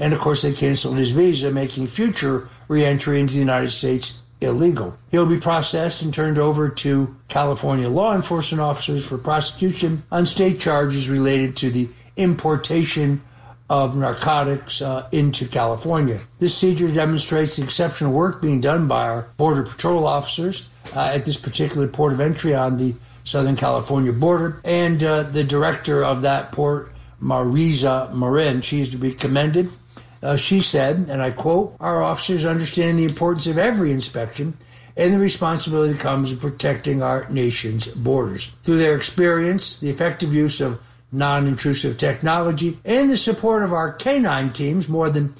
And, of course, they canceled his visa, making future reentry into the United States illegal. He'll be processed and turned over to California law enforcement officers for prosecution on state charges related to the importation of narcotics into California. This seizure demonstrates the exceptional work being done by our Border Patrol officers at this particular port of entry on the Southern California border. And the director of that port, Marisa Marin, she is to be commended. She said, and I quote, "Our officers understand the importance of every inspection and the responsibility comes in protecting our nation's borders. Through their experience, the effective use of non-intrusive technology, and the support of our canine teams, more than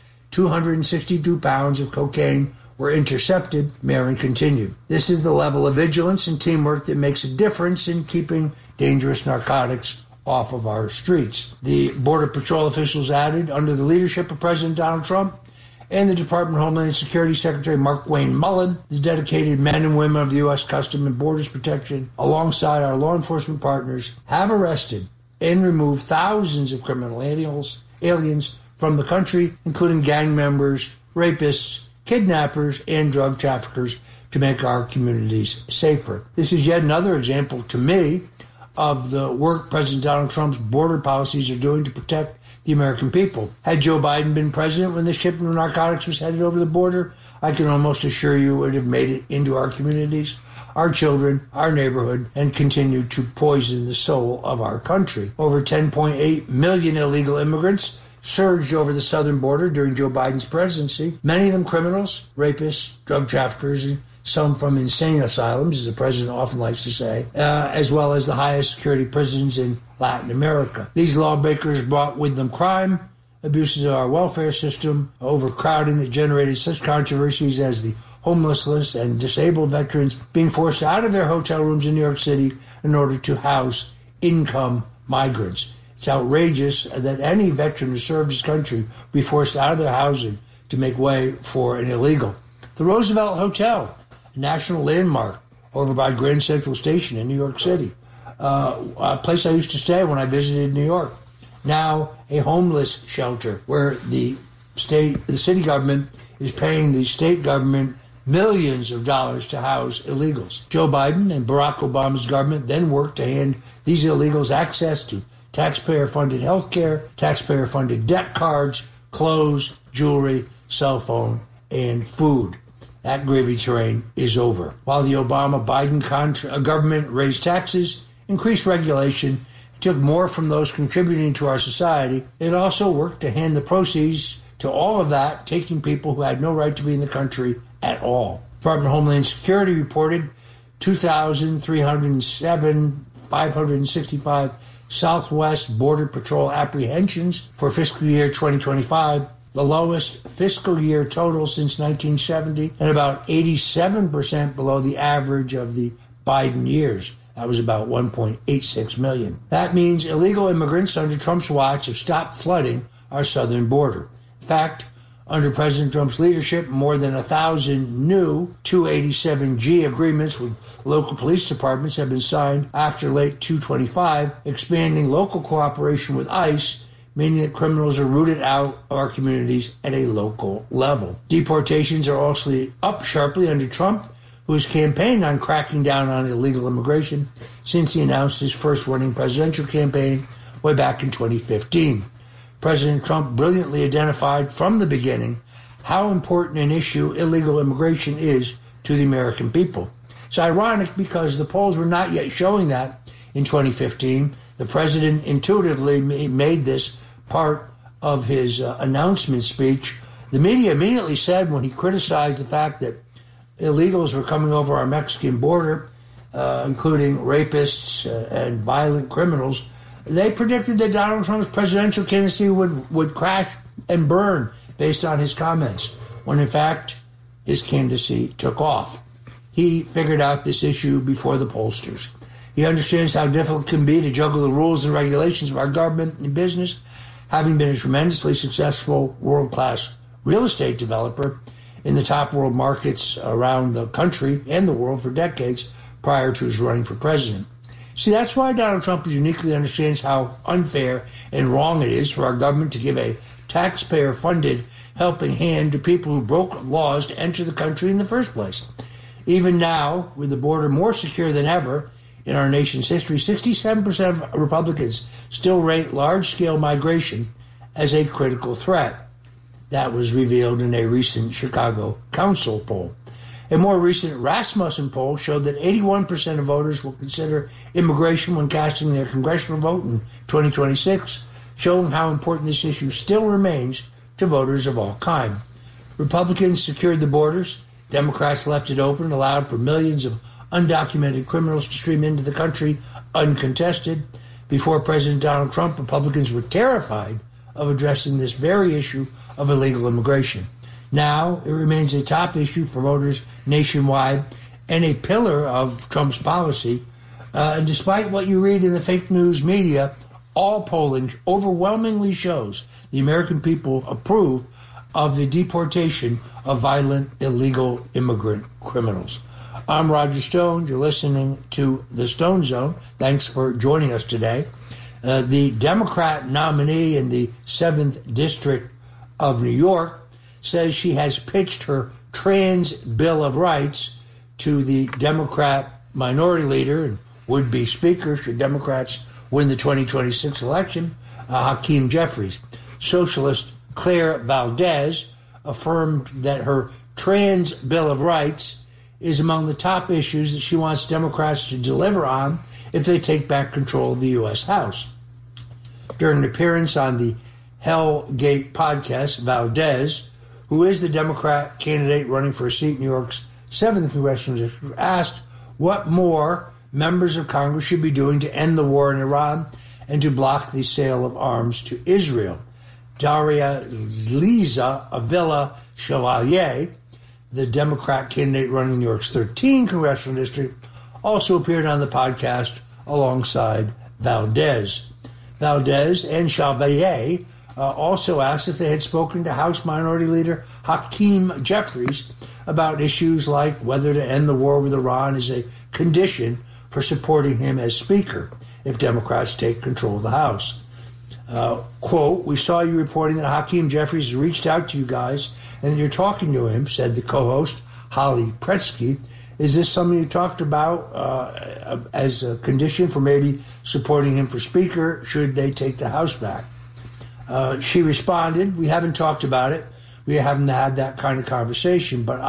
262 pounds of cocaine were intercepted," Marin continued. "This is the level of vigilance and teamwork that makes a difference in keeping dangerous narcotics off of our streets." The Border Patrol officials added, under the leadership of President Donald Trump and the Department of Homeland Security Secretary Markwayne Mullin, the dedicated men and women of the U.S. Customs and Borders Protection, alongside our law enforcement partners, have arrested and removed thousands of criminal aliens from the country, including gang members, rapists, kidnappers, and drug traffickers, to make our communities safer. This is yet another example, to me, of the work President Donald Trump's border policies are doing to protect the American people. Had Joe Biden been president when the shipment of narcotics was headed over the border, I can almost assure you it would have made it into our communities, our children, our neighborhood, and continued to poison the soul of our country. Over 10.8 million illegal immigrants surged over the southern border during Joe Biden's presidency, many of them criminals, rapists, drug traffickers, and some from insane asylums, as the president often likes to say, as well as the highest security prisons in Latin America. These lawbreakers brought with them crime, abuses of our welfare system, overcrowding that generated such controversies as the homelessness and disabled veterans being forced out of their hotel rooms in New York City in order to house income migrants. It's outrageous that any veteran who served his country be forced out of their housing to make way for an illegal. The Roosevelt Hotel, a national landmark over by Grand Central Station in New York City, a place I used to stay when I visited New York, now a homeless shelter where the city government is paying the state government millions of dollars to house illegals. Joe Biden and Barack Obama's government then worked to hand these illegals access to taxpayer-funded health care, taxpayer-funded debt cards, clothes, jewelry, cell phone, and food. That gravy train is over. While the Obama-Biden government raised taxes, increased regulation, took more from those contributing to our society, it also worked to hand the proceeds to all of that, taking people who had no right to be in the country at all. Department of Homeland Security reported 565 Southwest Border Patrol apprehensions for fiscal year 2025, the lowest fiscal year total since 1970, and about 87% below the average of the Biden years. That was about 1.86 million. That means illegal immigrants under Trump's watch have stopped flooding our southern border. In fact, under President Trump's leadership, more than 1,000 new 287G agreements with local police departments have been signed after late 225, expanding local cooperation with ICE, meaning that criminals are rooted out of our communities at a local level. Deportations are also up sharply under Trump, who has campaigned on cracking down on illegal immigration since he announced his first running presidential campaign way back in 2015. President Trump brilliantly identified from the beginning how important an issue illegal immigration is to the American people. It's ironic because the polls were not yet showing that in 2015. The president intuitively made this part of his announcement speech. The media immediately said, when he criticized the fact that illegals were coming over our Mexican border, including rapists and violent criminals, they predicted that Donald Trump's presidential candidacy would crash and burn based on his comments, when in fact his candidacy took off. He figured out this issue before the pollsters. He understands how difficult it can be to juggle the rules and regulations of our government and business, having been a tremendously successful world-class real estate developer in the top world markets around the country and the world for decades prior to his running for president. See, that's why Donald Trump uniquely understands how unfair and wrong it is for our government to give a taxpayer-funded helping hand to people who broke laws to enter the country in the first place. Even now, with the border more secure than ever in our nation's history, 67% of Republicans still rate large-scale migration as a critical threat. That was revealed in a recent Chicago Council poll. A more recent Rasmussen poll showed that 81% of voters will consider immigration when casting their congressional vote in 2026, showing how important this issue still remains to voters of all kinds. Republicans secured the borders. Democrats left it open and allowed for millions of undocumented criminals to stream into the country uncontested. Before President Donald Trump, Republicans were terrified of addressing this very issue of illegal immigration. Now, it remains a top issue for voters nationwide and a pillar of Trump's policy. And despite what you read in the fake news media, all polling overwhelmingly shows the American people approve of the deportation of violent, illegal immigrant criminals. I'm Roger Stone. You're listening to The Stone Zone. Thanks for joining us today. The Democrat nominee in the 7th District of New York says she has pitched her trans Bill of Rights to the Democrat minority leader and would-be speaker should Democrats win the 2026 election, Hakeem Jeffries. Socialist Claire Valdez affirmed that her trans Bill of Rights is among the top issues that she wants Democrats to deliver on if they take back control of the U.S. House. During an appearance on the Hellgate podcast, Valdez, who is the Democrat candidate running for a seat in New York's 7th Congressional District, asked what more members of Congress should be doing to end the war in Iran and to block the sale of arms to Israel. Daria Liza Avila Chevalier, the Democrat candidate running New York's 13th Congressional District, also appeared on the podcast alongside Valdez. Valdez and Chevalier also asked if they had spoken to House Minority Leader Hakeem Jeffries about issues like whether to end the war with Iran is a condition for supporting him as Speaker if Democrats take control of the House. Quote, we saw you reporting that Hakeem Jeffries reached out to you guys and you're talking to him, said the co-host, Holly Pretsky. Is this something you talked about as a condition for maybe supporting him for Speaker should they take the House back? She responded, we haven't talked about it. We haven't had that kind of conversation. But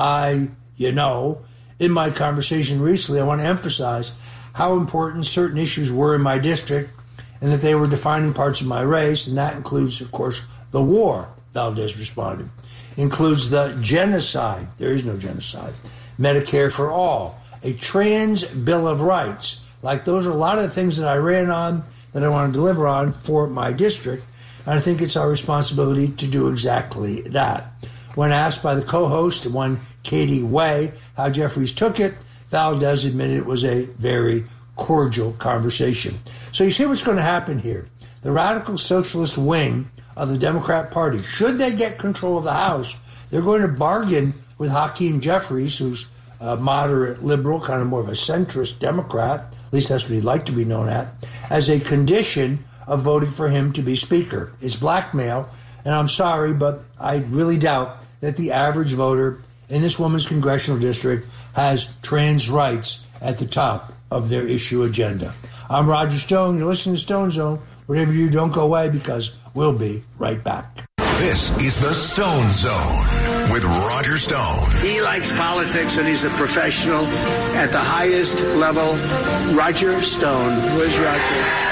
in my conversation recently, I want to emphasize how important certain issues were in my district and that they were defining parts of my race. And that includes, of course, the war, Valdez responded. Includes the genocide. There is no genocide. Medicare for all. A trans Bill of Rights. Like those are a lot of the things that I ran on that I want to deliver on for my district. And I think it's our responsibility to do exactly that. When asked by the co-host, one Katie Way, how Jeffries took it, Valdez admitted it was a very cordial conversation. So you see what's going to happen here. The radical socialist wing of the Democrat Party, should they get control of the House, they're going to bargain with Hakeem Jeffries, who's a moderate liberal, kind of more of a centrist Democrat, at least that's what he'd like to be known as a condition of voting for him to be Speaker. It's blackmail, and I'm sorry, but I really doubt that the average voter in this woman's congressional district has trans rights at the top of their issue agenda. I'm Roger Stone. You're listening to Stone Zone. Whatever you don't go away, because we'll be right back. This is the Stone Zone with Roger Stone. He likes politics and he's a professional at the highest level. Roger Stone. Where's Roger?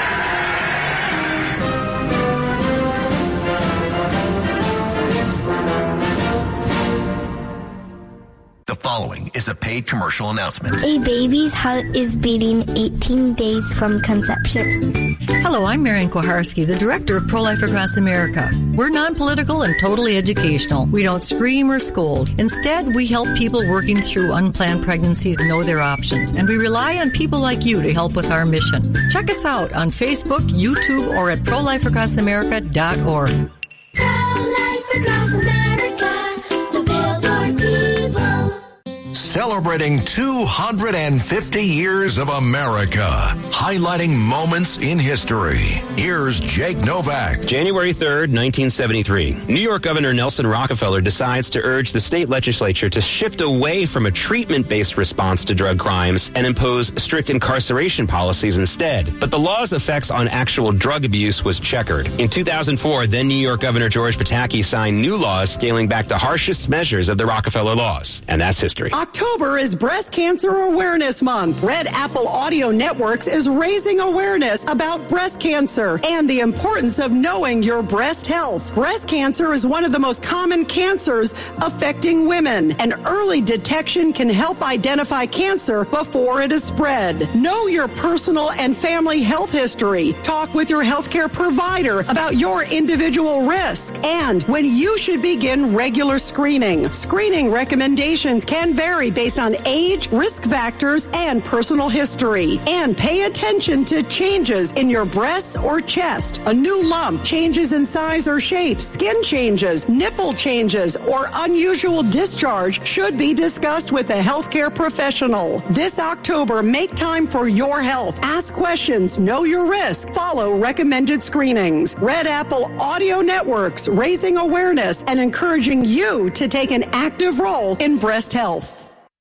The following is a paid commercial announcement. A baby's heart is beating 18 days from conception. Hello, I'm Marian Kuharski, the director of Pro-Life Across America. We're non-political and totally educational. We don't scream or scold. Instead, we help people working through unplanned pregnancies know their options, and we rely on people like you to help with our mission. Check us out on Facebook, YouTube, or at prolifeacrossamerica.org. Sell celebrating 250 years of America, highlighting moments in history. Here's Jake Novak. January 3rd, 1973. New York Governor Nelson Rockefeller decides to urge the state legislature to shift away from a treatment-based response to drug crimes and impose strict incarceration policies instead. But the law's effects on actual drug abuse was checkered. In 2004, then New York Governor George Pataki signed new laws scaling back the harshest measures of the Rockefeller laws. And that's history. October is Breast Cancer Awareness Month. Red Apple Audio Networks is raising awareness about breast cancer and the importance of knowing your breast health. Breast cancer is one of the most common cancers affecting women, and early detection can help identify cancer before it is spread. Know your personal and family health history. Talk with your healthcare provider about your individual risk and when you should begin regular screening. Screening recommendations can vary based on age, risk factors, and personal history. And pay attention to changes in your breasts or chest. A new lump, changes in size or shape, skin changes, nipple changes, or unusual discharge should be discussed with a healthcare professional. This October, make time for your health. Ask questions, know your risk, follow recommended screenings. Red Apple Audio Networks, raising awareness and encouraging you to take an active role in breast health.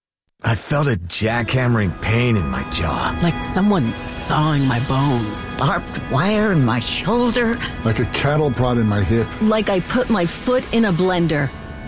I felt a jackhammering pain in my jaw. Like someone sawing my bones. Barbed wire in my shoulder. Like a cattle prod in my hip. Like I put my foot in a blender.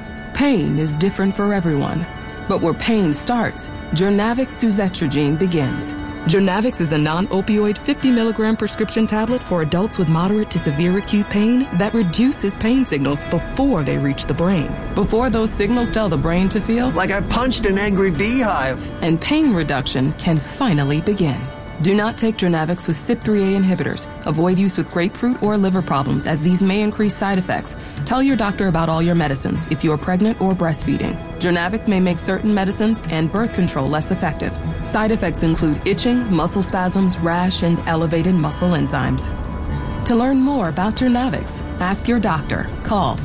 Pain is different for everyone. But where pain starts, Jurnavix suzetrigine begins. Jurnavix is a non-opioid 50-milligram prescription tablet for adults with moderate to severe acute pain that reduces pain signals before they reach the brain. Before those signals tell the brain to feel like I punched an angry beehive. And pain reduction can finally begin. Do not take Jurnavix with CYP3A inhibitors. Avoid use with grapefruit or liver problems, as these may increase side effects. Tell your doctor about all your medicines if you are pregnant or breastfeeding. Jurnavix may make certain medicines and birth control less effective. Side effects include itching, muscle spasms, rash, and elevated muscle enzymes. To learn more about Jurnavix, ask your doctor. Call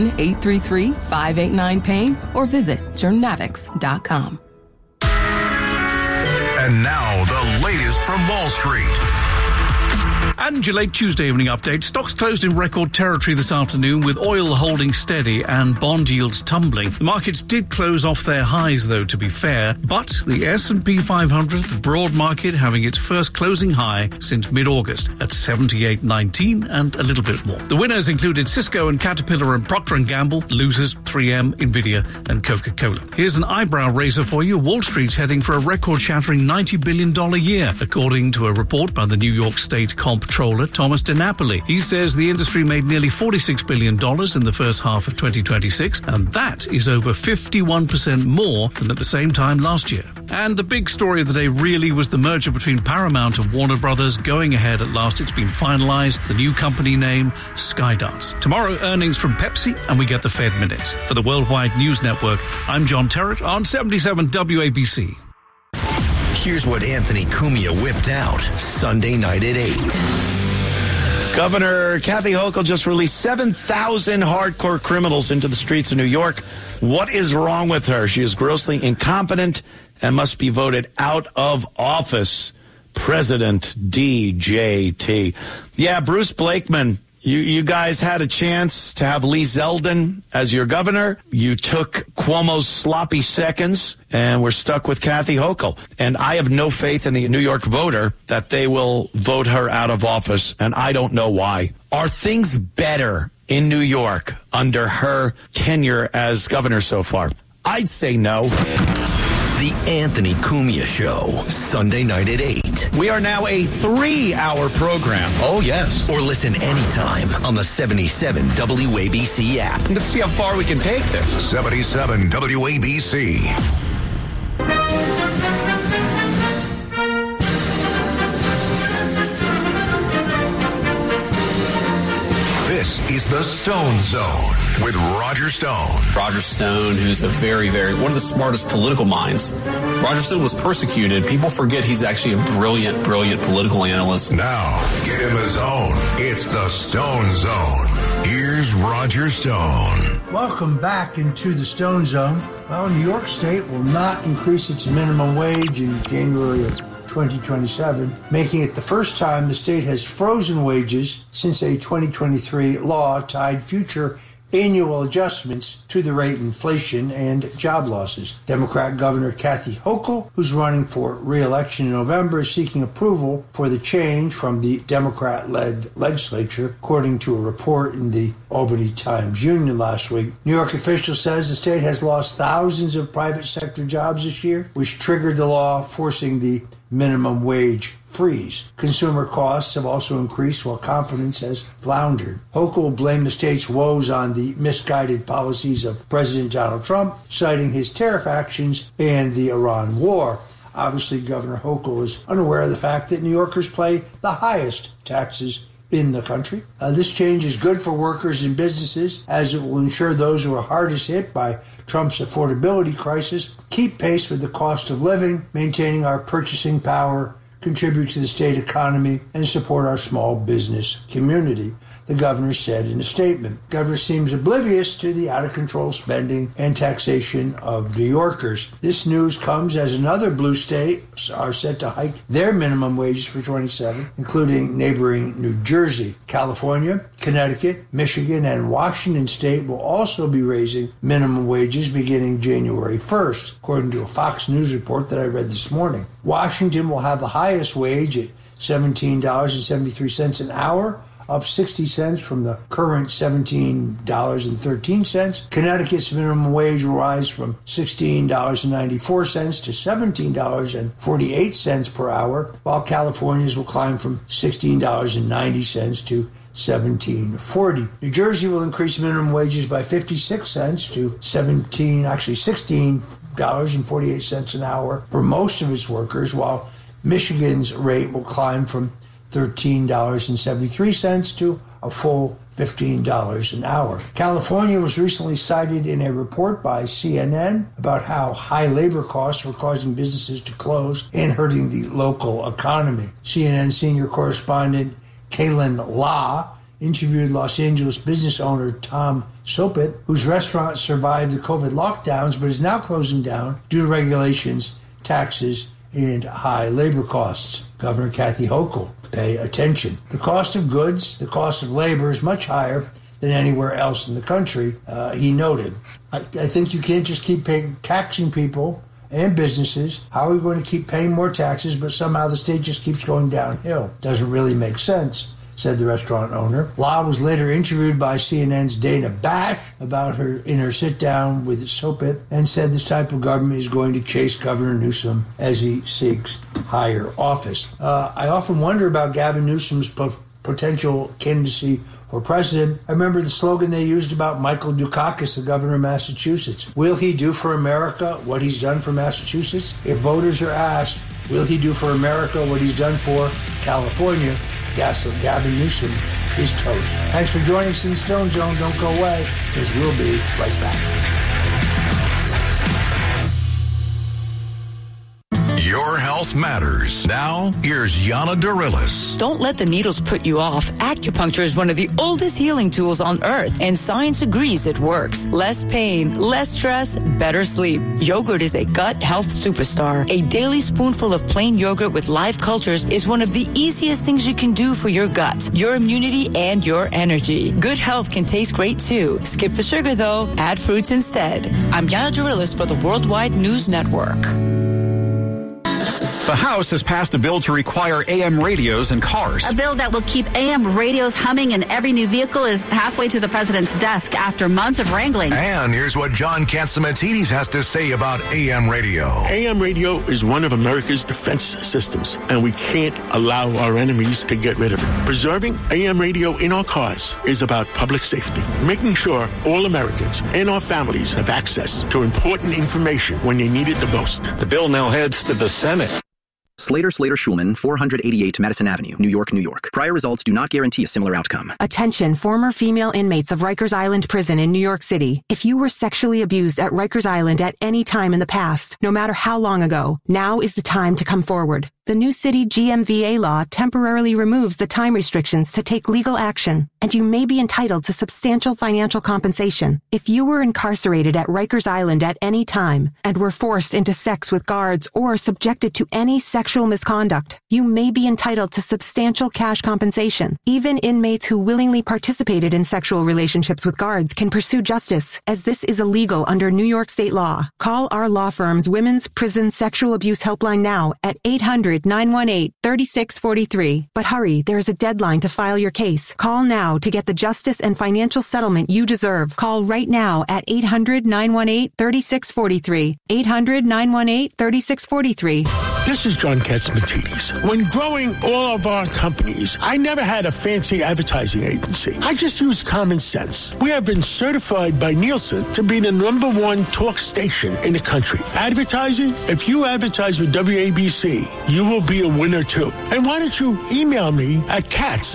1-833-589-PAIN or visit Jurnavix.com. And now, the latest from Wall Street. And your late Tuesday evening update. Stocks closed in record territory this afternoon, with oil holding steady and bond yields tumbling. The markets did close off their highs, though, to be fair. But the S&P 500, the broad market, having its first closing high since mid-August at 78.19 and a little bit more. The winners included Cisco and Caterpillar and Procter & Gamble. Losers, 3M, Nvidia and Coca-Cola. Here's an eyebrow raiser for you. Wall Street's heading for a record-shattering $90 billion year, according to a report by the New York State Comptroller Thomas DiNapoli. He says the industry made nearly $46 billion in the first half of 2026, and that is over 51% more than at the same time last year. And the big story of the day really was the merger between Paramount and Warner Brothers going ahead at last. It's been finalized. The new company name, Skydance. Tomorrow, earnings from Pepsi, and we get the Fed minutes. For the Worldwide News Network, I'm John Terrett on 77 WABC. Here's what Anthony Cumia whipped out Sunday night at 8. Governor Kathy Hochul just released 7,000 hardcore criminals into the streets of New York. What is wrong with her? She is grossly incompetent and must be voted out of office. President DJT. Yeah, Bruce Blakeman. You guys had a chance to have Lee Zeldin as your governor. You took Cuomo's sloppy seconds, and we're stuck with Kathy Hochul. And I have no faith in the New York voter that they will vote her out of office, and I don't know why. Are things better in New York under her tenure as governor so far? I'd say no. The Anthony Cumia Show, Sunday night at 8. We are now a 3-hour program. Oh, yes. Or listen anytime on the 77 WABC app. Let's see how far we can take this. 77 WABC. This is the Stone Zone with Roger Stone. Roger Stone, who's a very, one of the smartest political minds. Roger Stone was persecuted. People forget he's actually a brilliant political analyst. Now, get in the zone. It's the Stone Zone. Here's Roger Stone. Welcome back into the Stone Zone. Well, New York State will not increase its minimum wage in January of 2027, making it the first time the state has frozen wages since a 2023 law tied future annual adjustments to the rate of inflation and job losses. Democrat Governor Kathy Hochul, who's running for re-election in November, is seeking approval for the change from the Democrat-led legislature, according to a report in the Albany Times-Union last week. New York officials says the state has lost thousands of private sector jobs this year, which triggered the law forcing the minimum wage freeze. Consumer costs have also increased while confidence has floundered. Hochul blamed the state's woes on the misguided policies of President Donald Trump, citing his tariff actions and the Iran war. Obviously, Governor Hochul is unaware of the fact that New Yorkers pay the highest taxes in the country. This change is good for workers and businesses, as it will ensure those who are hardest hit by Trump's affordability crisis keep pace with the cost of living, maintaining our purchasing power, contribute to the state economy, and support our small business community, the governor said in a statement. The governor seems oblivious to the out-of-control spending and taxation of New Yorkers. This news comes as another blue states are set to hike their minimum wages for 27, including neighboring New Jersey. California, Connecticut, Michigan, and Washington State will also be raising minimum wages beginning January 1st, according to a Fox News report that I read this morning. Washington will have the highest wage at $17.73 an hour, up 60 cents from the current $17.13. Connecticut's minimum wage will rise from $16.94 to $17.48 per hour, while California's will climb from $16.90 to $17.40. New Jersey will increase minimum wages by 56 cents to $16.48 an hour for most of its workers, while Michigan's rate will climb from $13.73 to a full $15 an hour. California was recently cited in a report by CNN about how high labor costs were causing businesses to close and hurting the local economy. CNN senior correspondent Kaylin La interviewed Los Angeles business owner Tom Sopit, whose restaurant survived the COVID lockdowns but is now closing down due to regulations, taxes, and high labor costs. Governor Kathy Hochul, pay attention. The cost of goods, the cost of labor is much higher than anywhere else in the country, he noted. I think you can't just keep taxing people and businesses. How are we going to keep paying more taxes, but somehow the state just keeps going downhill? Doesn't really make sense, said the restaurant owner. La was later interviewed by CNN's Dana Bash about her sit-down with Sopit and said this type of government is going to chase Governor Newsom as he seeks higher office. I often wonder about Gavin Newsom's potential candidacy for president. I remember the slogan they used about Michael Dukakis, the governor of Massachusetts. Will he do for America what he's done for Massachusetts? If voters are asked, will he do for America what he's done for California, Gavin Newsom is toast. Thanks for joining us in the Stone Zone. Don't go away, because we'll be right back. Your health matters. Now, here's Yana Darilis. Don't let the needles put you off. Acupuncture is one of the oldest healing tools on earth, and science agrees it works. Less pain, less stress, better sleep. Yogurt is a gut health superstar. A daily spoonful of plain yogurt with live cultures is one of the easiest things you can do for your gut, your immunity, and your energy. Good health can taste great too. Skip the sugar though. Add fruits instead. I'm Yana Darilis for the Worldwide News Network. The House has passed a bill to require AM radios in cars. A bill that will keep AM radios humming in every new vehicle is halfway to the president's desk after months of wrangling. And here's what John Catsimatidis has to say about AM radio. AM radio is one of America's defense systems, and we can't allow our enemies to get rid of it. Preserving AM radio in our cars is about public safety, making sure all Americans and our families have access to important information when they need it the most. The bill now heads to the Senate. Slater Schulman, 488 Madison Avenue, New York, New York. Prior results do not guarantee a similar outcome. Attention, former female inmates of Rikers Island Prison in New York City. If you were sexually abused at Rikers Island at any time in the past, no matter how long ago, now is the time to come forward. The new city GMVA law temporarily removes the time restrictions to take legal action, and you may be entitled to substantial financial compensation. If you were incarcerated at Rikers Island at any time and were forced into sex with guards or subjected to any sexual misconduct, you may be entitled to substantial cash compensation. Even inmates who willingly participated in sexual relationships with guards can pursue justice, as this is illegal under New York state law. Call our law firm's Women's Prison Sexual Abuse Helpline now at 800-918-3643. But hurry, there is a deadline to file your case. Call now to get the justice and financial settlement you deserve. Call right now at 800-918-3643. 800-918-3643. This is John Katzmatidis. When growing all of our companies, I never had a fancy advertising agency. I just used common sense. We have been certified by Nielsen to be the #1 talk station in the country. Advertising? If you advertise with WABC, you will be a winner too. And why don't you email me at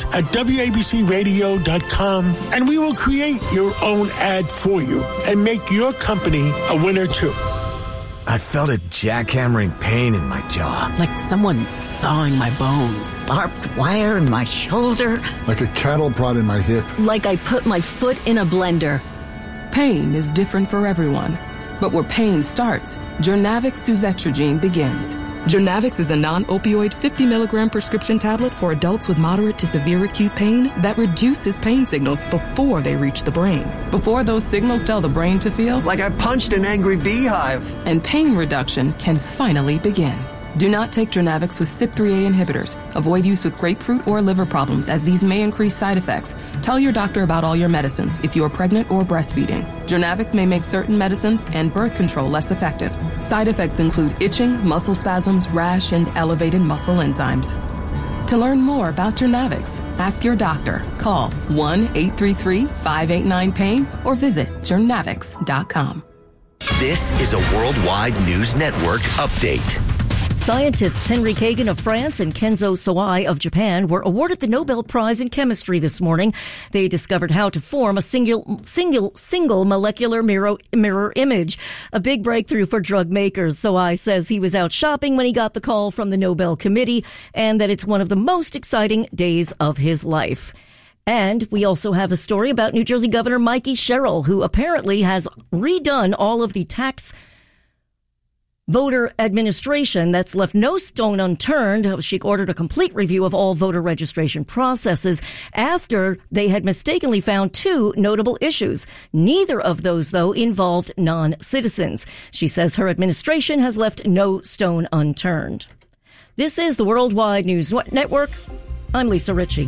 cats@wabcradio.com and we will create your own ad for you and make your company a winner too. I felt a jackhammering pain in my jaw. Like someone sawing my bones. Barbed wire in my shoulder. Like a cattle prod in my hip. Like I put my foot in a blender. Pain is different for everyone. But where pain starts, Jurnavix suzetrigine begins. Jurnavix is a non-opioid 50 milligram prescription tablet for adults with moderate to severe acute pain that reduces pain signals before they reach the brain. Before those signals tell the brain to feel like I punched an angry beehive. And pain reduction can finally begin. Do not take Jurnavix with CYP3A inhibitors. Avoid use with grapefruit or liver problems, as these may increase side effects. Tell your doctor about all your medicines if you are pregnant or breastfeeding. Jurnavix may make certain medicines and birth control less effective. Side effects include itching, muscle spasms, rash, and elevated muscle enzymes. To learn more about Jurnavix, ask your doctor. Call 1-833-589-PAIN or visit jurnavix.com. This is a Worldwide News Network update. Scientists Henry Kagan of France and Kenzo Sawai of Japan were awarded the Nobel Prize in Chemistry this morning. They discovered how to form a single molecular mirror image, a big breakthrough for drug makers. Sawai says he was out shopping when he got the call from the Nobel Committee and that it's one of the most exciting days of his life. And we also have a story about New Jersey Governor Mikey Sherrill, who apparently has redone all of the tax voter administration that's left no stone unturned. She ordered a complete review of all voter registration processes after they had mistakenly found two notable issues. Neither of those, though, involved non-citizens. She says her administration has left no stone unturned. This is the Worldwide News Network. I'm Lisa Ritchie.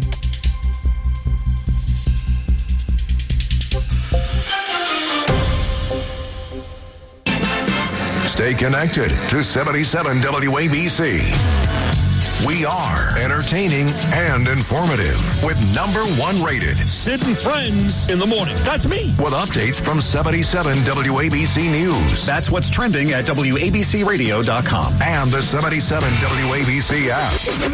Stay connected to 77 WABC. We are entertaining and informative with #1 rated Sid and Friends in the morning. That's me. With updates from 77 WABC News. That's what's trending at WABCRadio.com. And the 77 WABC app.